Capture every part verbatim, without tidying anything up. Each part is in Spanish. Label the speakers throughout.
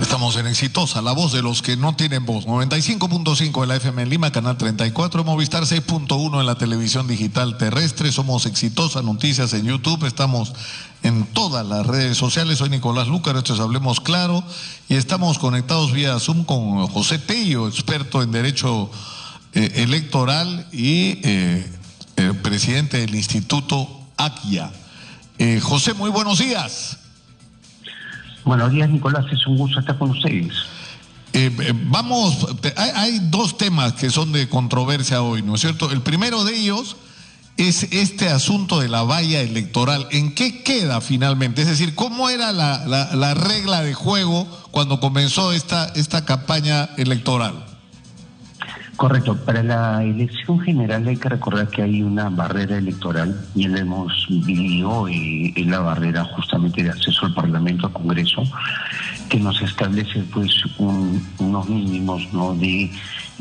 Speaker 1: Estamos en Exitosa, la voz de los que no tienen voz. noventa y cinco punto cinco de la F M en Lima, canal treinta y cuatro, Movistar seis punto uno en la televisión digital terrestre. Somos Exitosa Noticias en YouTube. Estamos en todas las redes sociales. Soy Nicolás Lucar, esto es Hablemos Claro. Y estamos conectados vía Zoom con José Tello, experto en Derecho eh, Electoral y eh, el presidente del Instituto ACYA. Eh, José, muy buenos días.
Speaker 2: Buenos días, Nicolás, es un gusto estar con ustedes.
Speaker 1: Eh, eh, vamos, hay, hay dos temas que son de controversia hoy, ¿no es cierto? El primero de ellos es este asunto de la valla electoral. ¿En qué queda finalmente? Es decir, ¿cómo era la, la, la regla de juego cuando comenzó esta, esta campaña electoral?
Speaker 2: Correcto, para la elección general hay que recordar que hay una barrera electoral, y la hemos vivido, eh, es la barrera justamente de acceso al Parlamento, al Congreso, que nos establece pues un, unos mínimos, ¿no?, de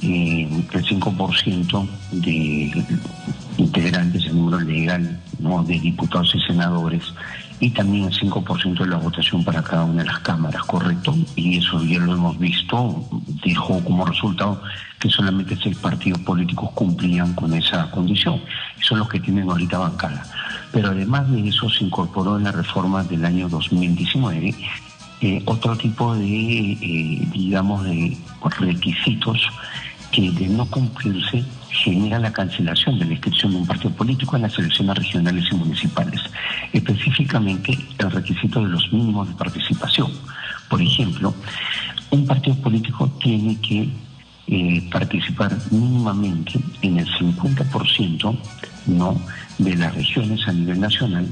Speaker 2: eh, el cinco por ciento de integrantes, el número legal, ¿no?, de diputados y senadores, y también el cinco por ciento de la votación para cada una de las cámaras, ¿correcto? Y eso ya lo hemos visto, dejó como resultado que solamente seis partidos políticos cumplían con esa condición, y son los que tienen ahorita bancada. Pero además de eso se incorporó en la reforma del año dos mil diecinueve eh, otro tipo de, eh, digamos, de requisitos que de no cumplirse genera la cancelación de la inscripción de un partido político en las elecciones regionales y municipales. Específicamente, el requisito de los mínimos de participación. Por ejemplo, un partido político tiene que eh, participar mínimamente en el cincuenta por ciento, ¿no?, de las regiones a nivel nacional.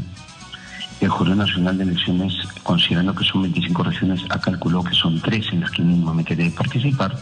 Speaker 2: El Jurado Nacional de Elecciones, considerando que son veinticinco regiones, ha calculado que son tres en las que mínimamente debe participar,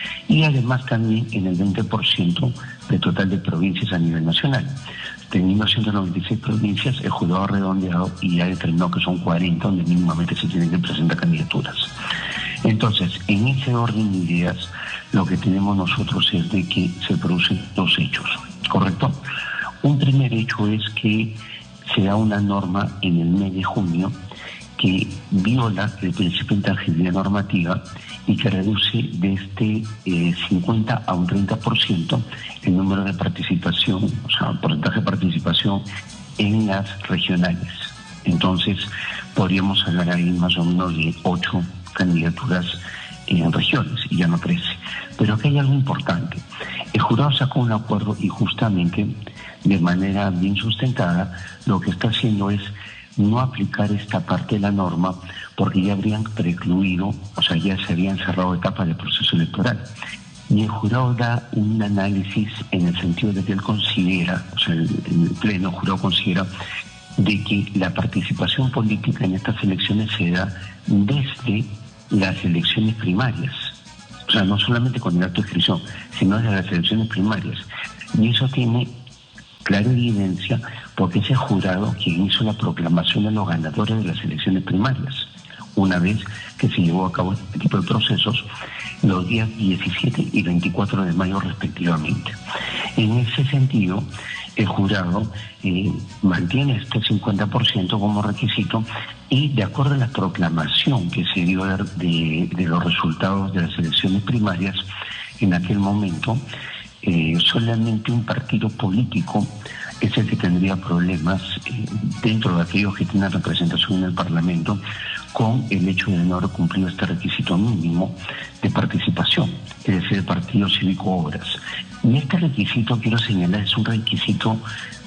Speaker 2: y además también en el veinte por ciento del total de provincias a nivel nacional. Teniendo ciento noventa y seis provincias, el jurado ha redondeado y ha determinado que son cuarenta donde mínimamente se tienen que presentar candidaturas. Entonces, en ese orden de ideas, lo que tenemos nosotros es de que se producen dos hechos, ¿correcto? Un primer hecho es que se da una norma en el mes de junio que viola el principio de intangibilidad normativa y que reduce de este eh, cincuenta a un treinta por ciento el número de participación, o sea, el porcentaje de participación en las regionales. Entonces, podríamos hablar ahí más o menos de ocho candidaturas en regiones y ya no trece. Pero aquí hay algo importante. El jurado sacó un acuerdo y justamente de manera bien sustentada lo que está haciendo es no aplicar esta parte de la norma porque ya habrían precluido, o sea, ya se habían cerrado etapas del proceso electoral. Y el jurado da un análisis en el sentido de que él considera, o sea, el, el pleno jurado considera de que la participación política en estas elecciones se da desde las elecciones primarias. O sea, no solamente con el acto de inscripción, sino desde las elecciones primarias. Y eso tiene clara evidencia porque es el jurado quien hizo la proclamación de los ganadores de las elecciones primarias, una vez que se llevó a cabo este tipo de procesos los días diecisiete y veinticuatro de mayo respectivamente. En ese sentido, el jurado eh, mantiene este cincuenta por ciento como requisito y de acuerdo a la proclamación que se dio de, de, de los resultados de las elecciones primarias, en aquel momento eh, solamente un partido político es el que tendría problemas eh, dentro de aquellos que tienen representación en el Parlamento con el hecho de no haber cumplido este requisito mínimo de participación, es decir, el Partido Cívico Obras. Y este requisito, quiero señalar, es un requisito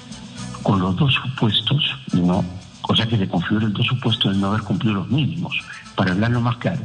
Speaker 2: con los dos supuestos, ¿no? O sea que le configura el dos supuestos de no haber cumplido los mínimos. Para hablarlo más claro,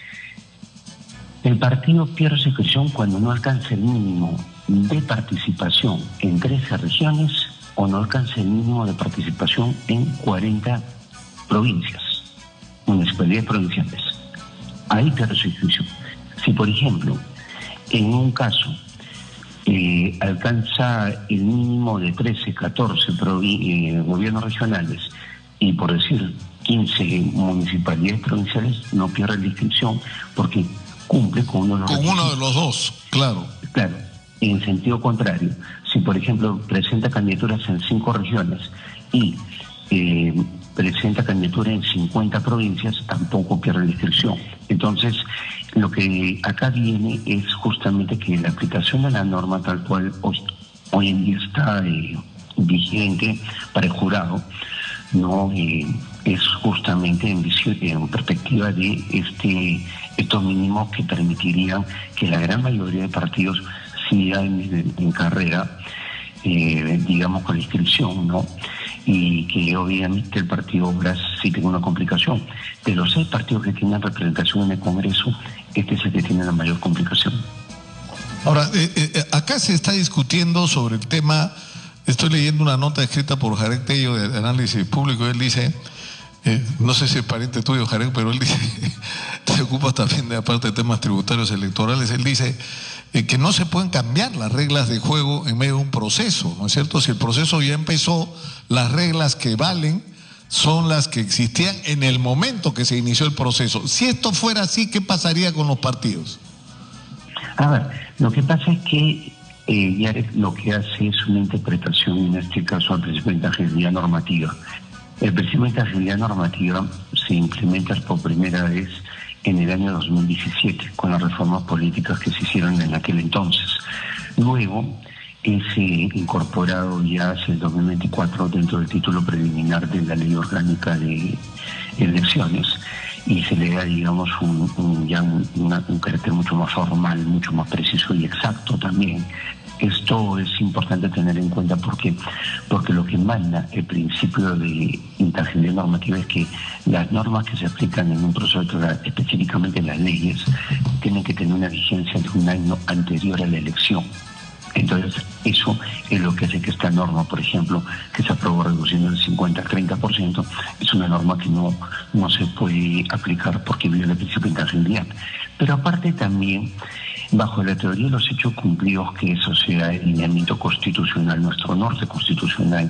Speaker 2: el partido pierde su inscripción cuando no alcanza el mínimo de participación en trece regiones o no alcanza el mínimo de participación en cuarenta provincias, municipalidades provinciales. Ahí pierde su inscripción. Si, por ejemplo, en un caso eh, alcanza el mínimo de trece, catorce eh, gobiernos regionales y, por decir, quince municipalidades provinciales, no pierde la inscripción porque cumple con uno de los
Speaker 1: Con
Speaker 2: requisitos.
Speaker 1: uno de los dos, claro.
Speaker 2: Claro, en sentido contrario, si por ejemplo presenta candidaturas en cinco regiones y eh, presenta candidatura en cincuenta provincias, tampoco pierde la inscripción. Entonces, lo que acá viene es justamente que la aplicación de la norma tal cual hoy, hoy en día está eh, vigente para el jurado, no eh, es justamente en, visión, en perspectiva de este estos mínimos que permitirían que la gran mayoría de partidos sigan en, en carrera, eh, digamos, con la inscripción, ¿no? Y que obviamente el partido Obras sí tiene una complicación. De los seis partidos que tienen representación en el Congreso, este es el que tiene la mayor complicación.
Speaker 1: Ahora, eh, eh, acá se está discutiendo sobre el tema, estoy leyendo una nota escrita por Jarek Tello de Análisis Público, él dice, eh, no sé si es pariente tuyo, Jarek, pero él dice, te ocupas también de aparte de temas tributarios electorales, él dice eh, que no se pueden cambiar las reglas de juego en medio de un proceso, ¿no es cierto? Si el proceso ya empezó, las reglas que valen son las que existían en el momento que se inició el proceso. Si esto fuera así, ¿qué pasaría con los partidos?
Speaker 2: A ver, lo que pasa es que eh, Yarek lo que hace es una interpretación, en este caso, al principio de intangibilidad normativa. El principio de intangibilidad normativa se implementa por primera vez en el año dos mil diecisiete, con las reformas políticas que se hicieron en aquel entonces. Luego, es eh, incorporado ya hacia el dos mil veinticuatro dentro del título preliminar de la Ley Orgánica de Elecciones, y se le da, digamos, un, un, ya un, una, un carácter mucho más formal, mucho más preciso y exacto también. Esto es importante tener en cuenta porque, porque lo que manda el principio de intangibilidad normativa es que las normas que se aplican en un proceso electoral, específicamente las leyes, tienen que tener una vigencia de un año anterior a la elección. Entonces, eso es lo que hace que esta norma, por ejemplo, que se aprobó reduciendo del cincuenta al treinta por ciento, es una norma que no, no se puede aplicar porque viola el principio de intangibilidad. Pero aparte también, bajo la teoría de los hechos cumplidos, que eso sea el lineamiento constitucional, nuestro norte constitucional,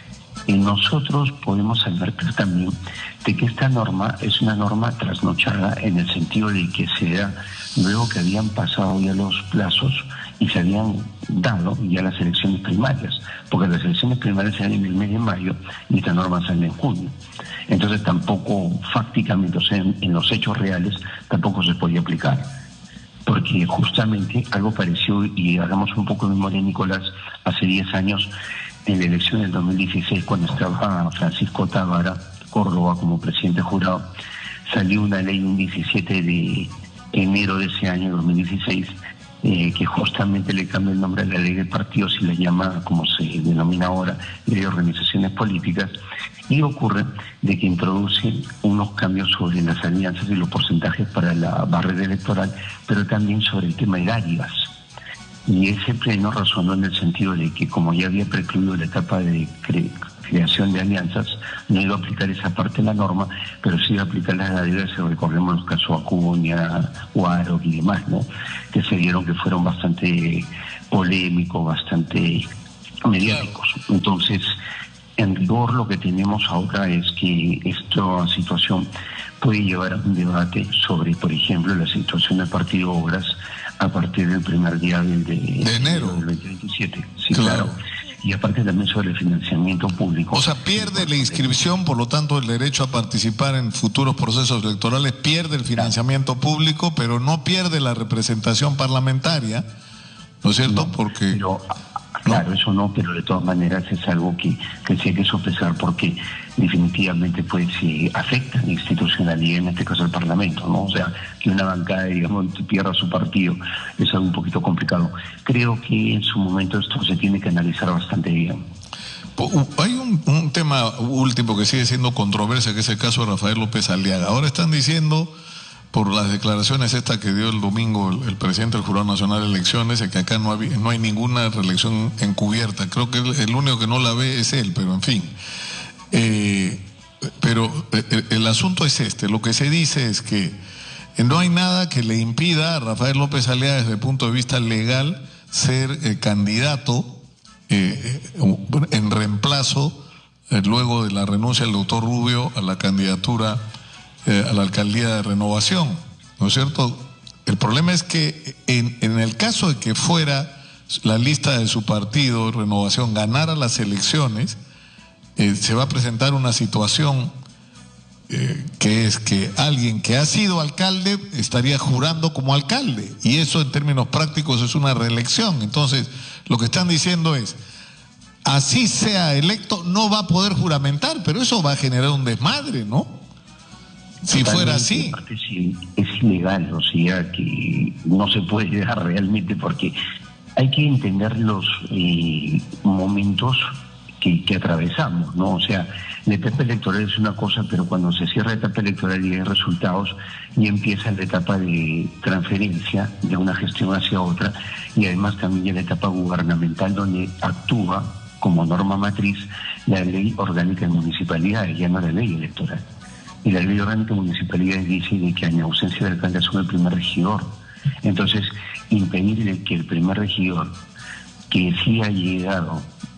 Speaker 2: y nosotros podemos advertir también de que esta norma es una norma trasnochada en el sentido de que se da luego que habían pasado ya los plazos y se habían dado ya las elecciones primarias, porque las elecciones primarias se dan en el mes de mayo y esta norma sale en junio. Entonces tampoco fácticamente, o sea, en, en los hechos reales, tampoco se podía aplicar. Porque justamente algo pareció, y hagamos un poco de memoria, Nicolás, hace diez años, en la elección del dos mil dieciséis, cuando estaba Francisco Tábara Córdoba como presidente jurado, salió una ley un diecisiete de enero de ese año, dos mil dieciséis, eh, que justamente le cambia el nombre a la ley de partidos y la llama, como se denomina ahora, ley de organizaciones políticas, y ocurre de que introduce unos cambios sobre las alianzas y los porcentajes para la barrera electoral, pero también sobre el tema de dádivas. Y ese pleno razonó en el sentido de que, como ya había precluido la etapa de cre creación de alianzas, no iba a aplicar esa parte de la norma, pero sí iba a aplicar las dádivas, si recordemos los casos Acuña, Guaro y demás, ¿no?, que se vieron que fueron bastante polémicos, bastante mediáticos. Entonces, en rigor, lo que tenemos ahora es que esta situación puede llevar a un debate sobre, por ejemplo, la situación del Partido Obras a partir del primer día del de,
Speaker 1: de enero
Speaker 2: del veinte veintisiete. Sí,
Speaker 1: claro.
Speaker 2: claro. Y aparte también sobre el financiamiento público.
Speaker 1: O sea, pierde la inscripción, por lo tanto el derecho a participar en futuros procesos electorales, pierde el financiamiento público, pero no pierde la representación parlamentaria, ¿no es cierto?
Speaker 2: No,
Speaker 1: porque...
Speaker 2: Pero, claro, ¿no? Eso no, pero de todas maneras es algo que, que sí hay que sopesar porque definitivamente pues sí afecta la institucionalidad, en este caso el Parlamento, ¿no? O sea, que una bancada, digamos, pierda su partido es algo un poquito complicado. Creo que en su momento esto se tiene que analizar bastante bien.
Speaker 1: Hay un, un tema último que sigue siendo controversia, que es el caso de Rafael López Aliaga. Ahora están diciendo, por las declaraciones estas que dio el domingo el, el presidente del Jurado Nacional de Elecciones, que acá no, había, no hay ninguna reelección encubierta. Creo que el, el único que no la ve es él, pero en fin. Eh, pero el, el asunto es este, lo que se dice es que no hay nada que le impida a Rafael López Aliaga desde el punto de vista legal ser eh, candidato eh, en reemplazo eh, luego de la renuncia del doctor Rubio a la candidatura eh, a la alcaldía de Renovación, ¿no es cierto? El problema es que en, en el caso de que fuera la lista de su partido, Renovación, ganara las elecciones, eh, se va a presentar una situación eh, que es que alguien que ha sido alcalde estaría jurando como alcalde, y eso en términos prácticos es una reelección. Entonces, lo que están diciendo es, así sea electo, no va a poder juramentar, pero eso va a generar un desmadre, ¿no? Si
Speaker 2: Totalmente,
Speaker 1: fuera así.
Speaker 2: Aparte, sí, es ilegal, o sea, que no se puede dar realmente, porque hay que entender los eh, momentos que, que atravesamos, ¿no? O sea, la etapa electoral es una cosa, pero cuando se cierra la etapa electoral y hay resultados, y empieza la etapa de transferencia de una gestión hacia otra, y además también ya la etapa gubernamental, donde actúa como norma matriz la ley orgánica de municipalidades, ya no la ley electoral. Y la ley orgánica de municipalidades dice de que en ausencia del alcalde asume el primer regidor. Entonces, impedir que el primer regidor, que sí ha llegado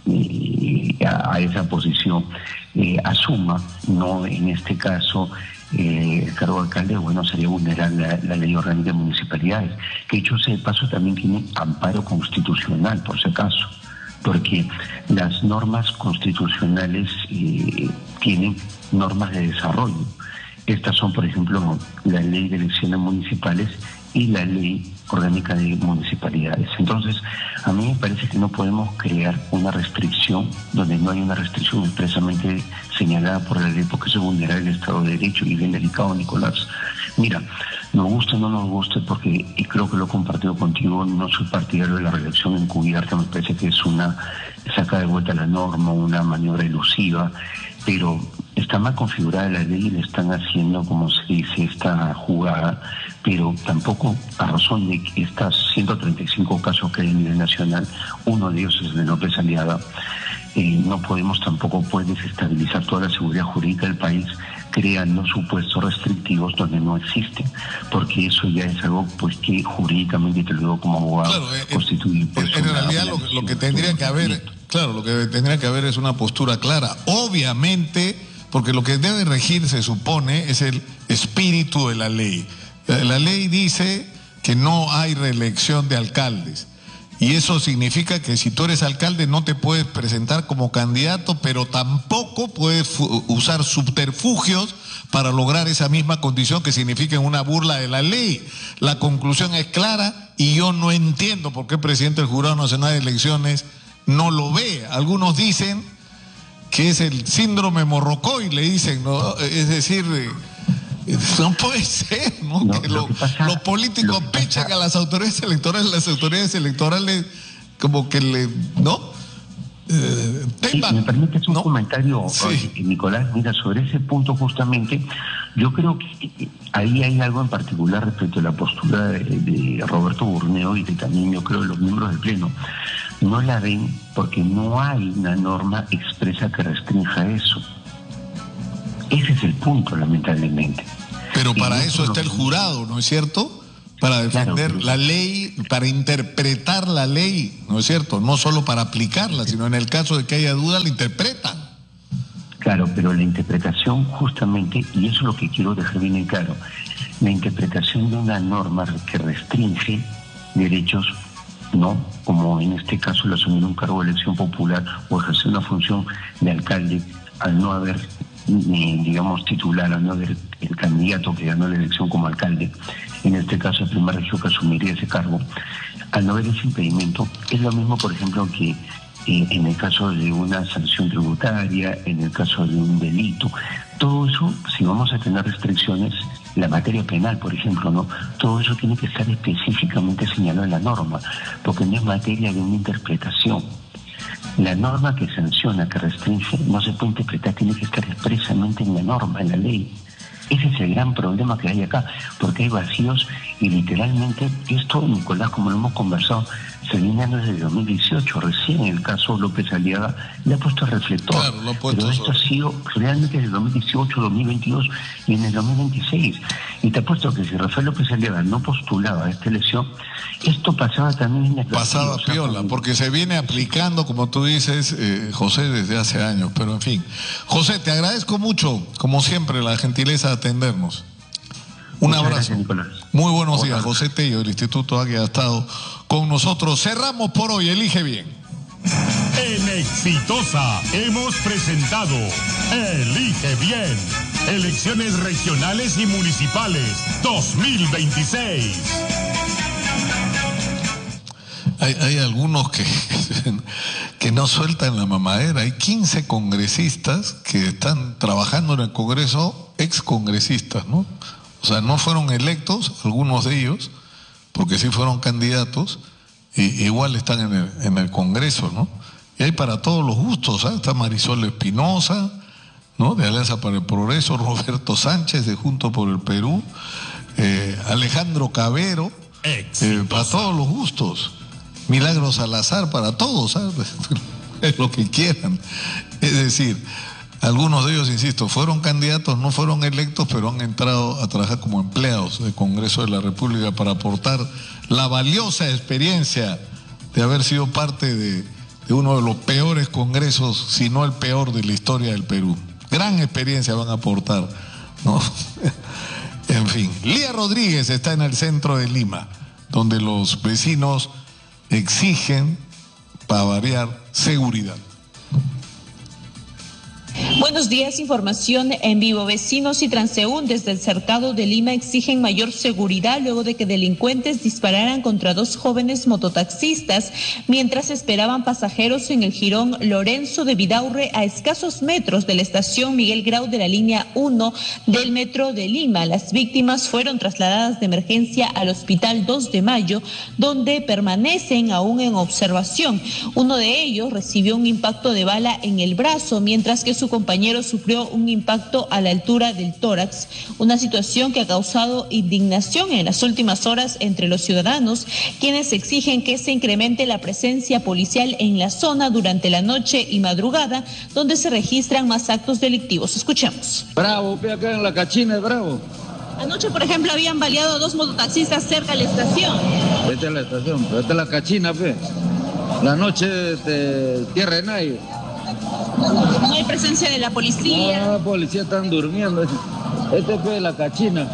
Speaker 2: eh, a, a esa posición, eh, asuma, no en este caso, eh, el cargo de alcalde, bueno, sería vulnerar la, la ley orgánica de municipalidades, que dicho sea de paso también tiene amparo constitucional, por si acaso, porque las normas constitucionales eh, tienen normas de desarrollo. Estas son, por ejemplo, la ley de elecciones municipales y la ley orgánica de municipalidades. Entonces, a mí me parece que no podemos crear una restricción donde no hay una restricción expresamente señalada por la ley, porque eso vulnera el Estado de Derecho. Y bien delicado, Nicolás. Mira, nos guste o no nos guste, porque, y creo que lo he compartido contigo, no soy partidario de la reelección encubierta, me parece que es una saca de vuelta la norma, una maniobra elusiva, pero está mal configurada la ley y le están haciendo, como se dice, esta jugada, pero tampoco, a razón de que estos ciento treinta y cinco casos que hay a nivel nacional, uno de ellos es de López Aliaga, eh, no podemos tampoco pues desestabilizar toda la seguridad jurídica del país creando supuestos restrictivos donde no existen, porque eso ya es algo pues que jurídicamente, te lo digo como abogado,
Speaker 1: claro, eh,
Speaker 2: constituye pues,
Speaker 1: en, en realidad lo, lo que tendría que haber, claro, lo que tendría que haber es una postura clara, obviamente, porque lo que debe regir, se supone, es el espíritu de la ley. La ley dice que no hay reelección de alcaldes, y eso significa que si tú eres alcalde no te puedes presentar como candidato, pero tampoco puedes usar subterfugios para lograr esa misma condición, que significa una burla de la ley. La conclusión es clara y yo no entiendo por qué el presidente del Jurado Nacional de Elecciones no lo ve. Algunos dicen que es el síndrome Morrocoy, le dicen, ¿no? Es decir, no puede ser, ¿no?
Speaker 2: No,
Speaker 1: que
Speaker 2: lo
Speaker 1: lo,
Speaker 2: que pasa,
Speaker 1: los políticos
Speaker 2: lo que
Speaker 1: pechan
Speaker 2: pasa,
Speaker 1: a las autoridades electorales, las autoridades electorales como que le, ¿no? Eh,
Speaker 2: sí, me permites un
Speaker 1: ¿no?
Speaker 2: comentario,
Speaker 1: Sí.
Speaker 2: Nicolás. Mira, sobre ese punto justamente, yo creo que ahí hay algo en particular respecto a la postura de, de Roberto Burneo y de también yo creo de los miembros del Pleno. No la ven porque no hay una norma expresa que restrinja eso. Ese es el punto, lamentablemente.
Speaker 1: Pero para
Speaker 2: y
Speaker 1: eso está el jurado, ¿no es cierto? Para defender
Speaker 2: claro,
Speaker 1: la ley, para interpretar la ley, ¿no es cierto? No solo para aplicarla, sino en el caso de que haya duda, la interpretan.
Speaker 2: Claro, pero la interpretación justamente, y eso es lo que quiero dejar bien en claro, la interpretación de una norma que restringe derechos, ¿no? Como en este caso el asumir un cargo de elección popular o ejercer una función de alcalde al no haber, eh, digamos, titular, al no haber el candidato que ganó la elección como alcalde, en este caso el primer regidor que asumiría ese cargo, al no haber ese impedimento, es lo mismo, por ejemplo, que eh, en el caso de una sanción tributaria, en el caso de un delito. Todo eso, si vamos a tener restricciones, la materia penal, por ejemplo, ¿no? Todo eso tiene que estar específicamente señalado en la norma, porque no es materia de una interpretación. La norma que sanciona, que restringe, no se puede interpretar, tiene que estar expresamente en la norma, en la ley. Ese es el gran problema que hay acá, porque hay vacíos y literalmente esto, Nicolás, como lo hemos conversado, se viene dando desde el dos mil dieciocho, recién en el caso López Aliaga le ha puesto el reflector,
Speaker 1: claro, lo ha puesto
Speaker 2: pero esto
Speaker 1: sobre.
Speaker 2: ha sido realmente desde el dos mil dieciocho, dos mil veintidós y en el dos mil veintiséis. Y te apuesto que si Rafael López Aliaga no postulaba a esta elección, esto pasaba también en el
Speaker 1: Pasaba
Speaker 2: o sea,
Speaker 1: piola,
Speaker 2: como...
Speaker 1: porque se viene aplicando, como tú dices, eh, José, desde hace años, pero en fin. José, te agradezco mucho, como siempre, la gentileza de atendernos. Un
Speaker 2: Muchas
Speaker 1: abrazo.
Speaker 2: gracias, Nicolás.
Speaker 1: Muy buenos días,
Speaker 2: Hola.
Speaker 1: José Tello, del Instituto A, que ha estado con nosotros. Cerramos por hoy, elige bien.
Speaker 3: En Exitosa hemos presentado Elige Bien, elecciones regionales y municipales dos mil veintiséis.
Speaker 1: Hay, hay algunos que, que no sueltan la mamadera. Hay quince congresistas que están trabajando en el Congreso, excongresistas, ¿no? O sea, no fueron electos, algunos de ellos, porque sí fueron candidatos, y igual están en el, en el Congreso, ¿no? Y hay para todos los gustos, ¿eh? Está Marisol Espinosa, ¿no? De Alianza para el Progreso, Roberto Sánchez de Juntos por el Perú, eh, Alejandro Cabero, eh, para todos los gustos. Milagro Salazar para todos, ¿sabes? Es lo que quieran. Es decir, algunos de ellos, insisto, fueron candidatos, no fueron electos, pero han entrado a trabajar como empleados del Congreso de la República para aportar la valiosa experiencia de haber sido parte de, de uno de los peores congresos, si no el peor de la historia del Perú. Gran experiencia van a aportar, ¿no? En fin, Lía Rodríguez está en el centro de Lima, donde los vecinos exigen, para variar, seguridad.
Speaker 4: Buenos días, información en vivo. Vecinos y transeúntes del cercado de Lima exigen mayor seguridad luego de que delincuentes dispararan contra dos jóvenes mototaxistas mientras esperaban pasajeros en el jirón Lorenzo de Vidaurre, a escasos metros de la estación Miguel Grau de la línea uno del metro de Lima. Las víctimas fueron trasladadas de emergencia al hospital dos de mayo, donde permanecen aún en observación. Uno de ellos recibió un impacto de bala en el brazo, mientras que su compañero sufrió un impacto a la altura del tórax, una situación que ha causado indignación en las últimas horas entre los ciudadanos, quienes exigen que se incremente la presencia policial en la zona durante la noche y madrugada, donde se registran más actos delictivos. Escuchemos.
Speaker 5: Bravo, pe, acá en la Cachina, bravo.
Speaker 4: Anoche, por ejemplo, habían baleado a dos mototaxistas cerca de la estación.
Speaker 5: Esta es la estación, pero esta es la Cachina, pe. La noche de Tierra de Nadie.
Speaker 4: No hay presencia de la policía.
Speaker 5: No, la policía están durmiendo. Este fue la Cachina.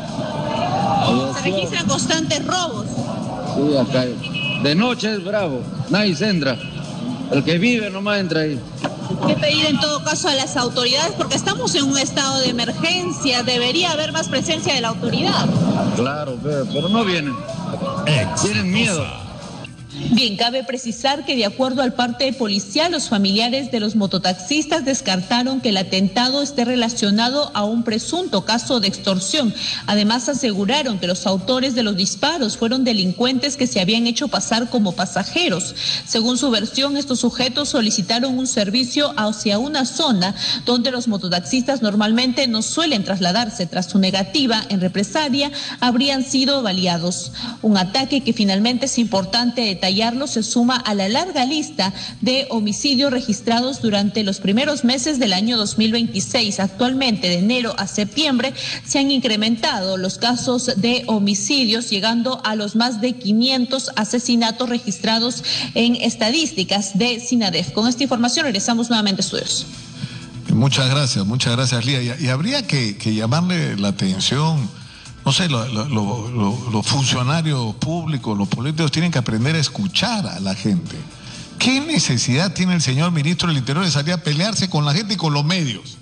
Speaker 4: Se registran constantes robos.
Speaker 5: Sí, acá. De noche es bravo. Nadie se entra. El que vive nomás entra ahí.
Speaker 4: ¿Qué pedir en todo caso a las autoridades? Porque estamos en un estado de emergencia. Debería haber más presencia de la autoridad.
Speaker 5: Claro, pero, pero no vienen. Tienen miedo.
Speaker 4: Bien, cabe precisar que de acuerdo al parte policial, los familiares de los mototaxistas descartaron que el atentado esté relacionado a un presunto caso de extorsión. Además, aseguraron que los autores de los disparos fueron delincuentes que se habían hecho pasar como pasajeros. Según su versión, estos sujetos solicitaron un servicio hacia una zona donde los mototaxistas normalmente no suelen trasladarse. Tras su negativa, en represalia, habrían sido baleados. Un ataque que finalmente es importante detallar se suma a la larga lista de homicidios registrados durante los primeros meses del año dos mil veintiséis. Actualmente, de enero a septiembre, se han incrementado los casos de homicidios, llegando a los más de quinientos asesinatos registrados en estadísticas de SINADEF. Con esta información regresamos nuevamente a estudios.
Speaker 1: Muchas gracias, muchas gracias, Lía. Y, y habría que, que llamarle la atención. No sé, los lo, lo, lo, lo funcionarios públicos, los políticos tienen que aprender a escuchar a la gente. ¿Qué necesidad tiene el señor ministro del Interior de salir a pelearse con la gente y con los medios?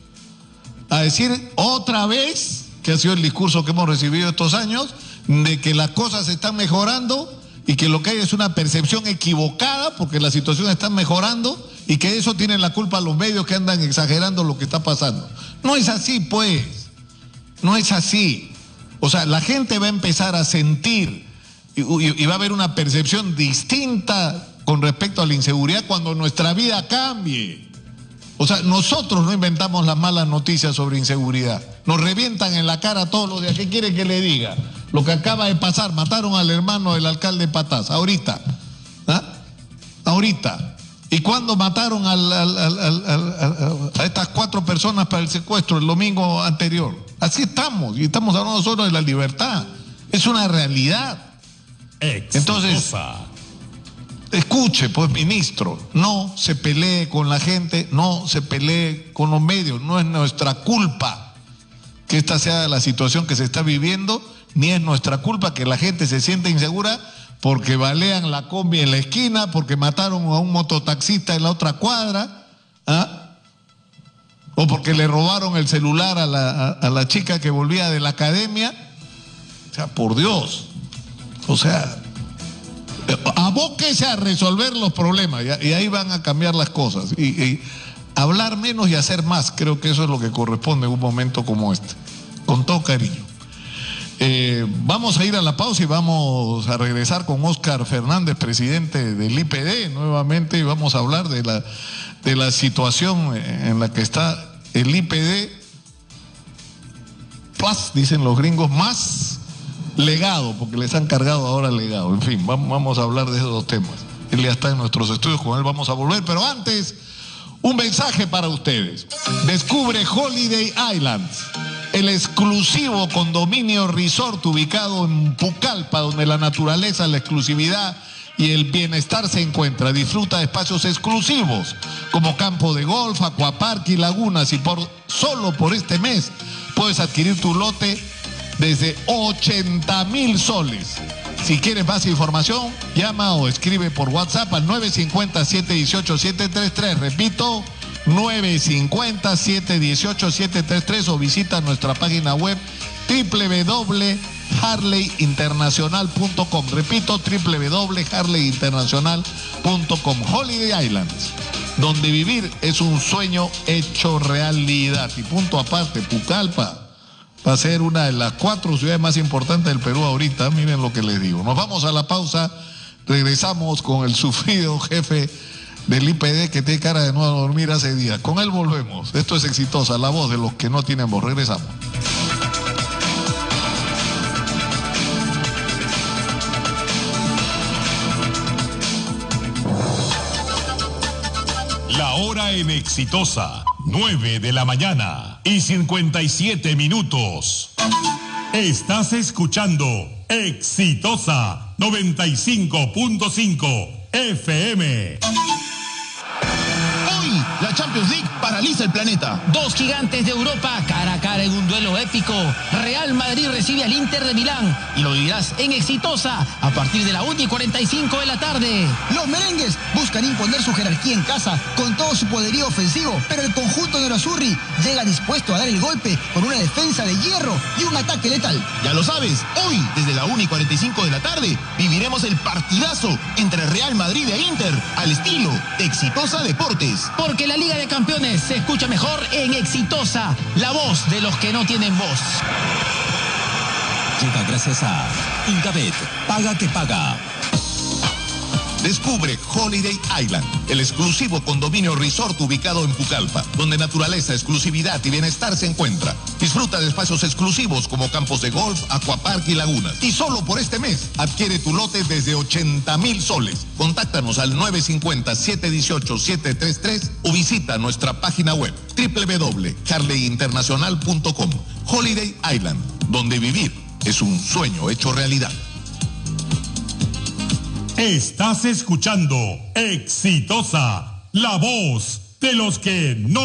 Speaker 1: A decir otra vez, que ha sido el discurso que hemos recibido estos años, de que las cosas están mejorando y que lo que hay es una percepción equivocada porque la situación está mejorando y que eso tienen la culpa los medios que andan exagerando lo que está pasando. No es así, pues. No es así. O sea, la gente va a empezar a sentir y, y, y va a haber una percepción distinta con respecto a la inseguridad cuando nuestra vida cambie. O sea, nosotros no inventamos las malas noticias sobre inseguridad. Nos revientan en la cara todos los días. ¿Qué quiere que le diga? Lo que acaba de pasar, mataron al hermano del alcalde de Patás, ahorita. ¿Ah? Ahorita. ¿Y cuándo mataron al, al, al, al, al, a estas cuatro personas para el secuestro el domingo anterior? Así estamos, y estamos hablando nosotros de la libertad. Es una realidad. Exitosa. Entonces, escuche, pues, ministro, no se pelee con la gente, no se pelee con los medios. No es nuestra culpa que esta sea la situación que se está viviendo, ni es nuestra culpa que la gente se sienta insegura porque balean la combi en la esquina, porque mataron a un mototaxista en la otra cuadra, ¿ah? O porque le robaron el celular a la, a, a la chica que volvía de la academia. O sea, por Dios. O sea, abóquese a resolver los problemas y, y ahí van a cambiar las cosas. Y, y hablar menos y hacer más, creo que eso es lo que corresponde en un momento como este. Con todo cariño. Eh, vamos a ir a la pausa y vamos a regresar con Óscar Fernández, presidente del I P D, nuevamente, y vamos a hablar de la, de la situación en la que está el I P D plus, dicen los gringos, más legado, porque les han cargado ahora legado. En fin, vamos, vamos a hablar de esos dos temas. Él ya está en nuestros estudios, con él vamos a volver, pero antes, un mensaje para ustedes. Descubre Holiday Islands, el exclusivo condominio resort ubicado en Pucallpa, donde la naturaleza, la exclusividad y el bienestar se encuentra. Disfruta de espacios exclusivos como campo de golf, aquapark y lagunas, y por solo por este mes puedes adquirir tu lote desde ochenta mil soles. Si quieres más información, llama o escribe por WhatsApp al nueve cinco cero, siete uno ocho, siete tres tres. Repito, nueve cinco cero, siete uno ocho, siete tres tres, o visita nuestra página web doble u doble u doble u punto harley internacional punto com. Repito, doble u doble u doble u punto harley internacional punto com. Holiday Islands, donde vivir es un sueño hecho realidad. Y punto aparte, Pucallpa va a ser una de las cuatro ciudades más importantes del Perú ahorita. Miren lo que les digo. Nos vamos a la pausa, regresamos con el sufrido jefe del I P D que tiene cara de no dormir hace días. Con él volvemos. Esto es Exitosa, la voz de los que no tienen voz. Regresamos.
Speaker 3: La hora en Exitosa, nueve de la mañana y cincuenta y siete minutos. Estás escuchando Exitosa noventa y cinco punto cinco F M.
Speaker 6: Hoy, la Champions League paraliza el planeta.
Speaker 7: Dos gigantes de Europa cara a cara en un duelo épico. Real Madrid recibe al Inter de Milán y lo vivirás en Exitosa a partir de la una y cuarenta y cinco de la tarde.
Speaker 6: Los merengues buscan imponer su jerarquía en casa con todo su poderío ofensivo, pero el conjunto nerazzurri llega dispuesto a dar el golpe con una defensa de hierro y un ataque letal. Ya lo sabes, hoy desde la una y cuarenta y cinco de la tarde viviremos el partidazo entre Real Madrid e Inter al estilo Exitosa Deportes.
Speaker 7: Porque la Liga de Campeones se escucha mejor en Exitosa, la voz de los que no tienen voz.
Speaker 8: Llega gracias a Incabet, paga que paga.
Speaker 9: Descubre Holiday Island, el exclusivo condominio resort ubicado en Pucallpa, donde naturaleza, exclusividad y bienestar se encuentra. Disfruta de espacios exclusivos como campos de golf, aquapark y lagunas. Y solo por este mes, adquiere tu lote desde ochenta mil soles. Contáctanos al nueve cinco cero, siete uno ocho, siete tres tres o visita nuestra página web doble u doble u doble u punto harley internacional punto com. Holiday Island, donde vivir es un sueño hecho realidad.
Speaker 3: Estás escuchando Exitosa, la voz de los que no